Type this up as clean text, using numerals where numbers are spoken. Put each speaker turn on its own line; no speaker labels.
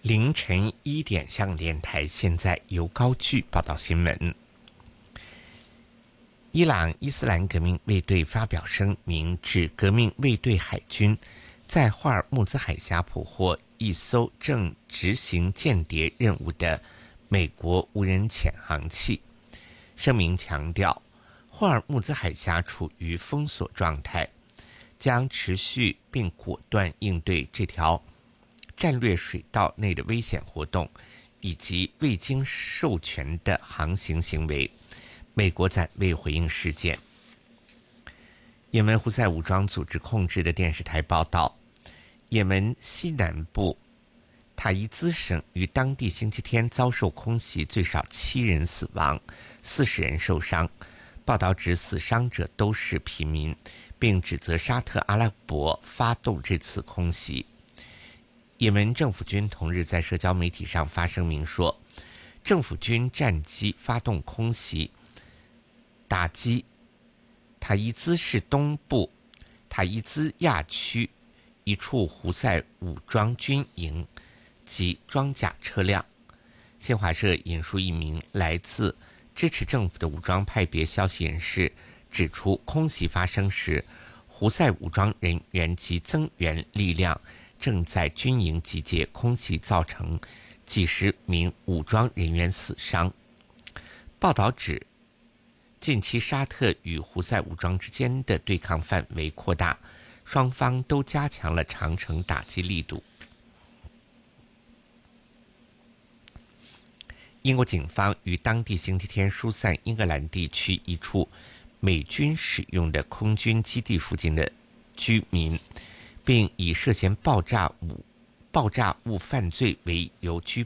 凌晨1点，香港电台现在由高炬报道新闻。伊朗伊斯兰革命卫队发表声明，指革命卫队海军在霍尔木兹海峡捕获一艘正执行间谍任务的美国无人潜航器。声明强调，霍尔木兹海峡处于封锁状态，将持续并果断应对这条战略水道内的危险活动以及未经授权的航行行为。美国暂未回应事件。也门胡塞武装组织控制的电视台报道，也门西南部塔伊兹省于当地星期天遭受空袭，最少7人死亡，40人受伤。报道指死伤者都是平民，并指责沙特阿拉伯发动这次空袭。也门政府军同日在社交媒体上发声明说，政府军战机发动空袭，打击塔伊兹市东部塔伊兹亚区一处胡塞武装军营及装甲车辆。新华社引述一名来自支持政府的武装派别消息人士指出，空袭发生时，胡塞武装人员及增援力量正在军营集结，空袭造成几十名武装人员死伤。报道指，近期沙特与胡塞武装之间的对抗范围扩大，双方都加强了长程打击力度。英国警方于当地星期天疏散英格兰地区一处美军使用的空军基地附近的居民，并以涉嫌爆炸物犯罪为由拘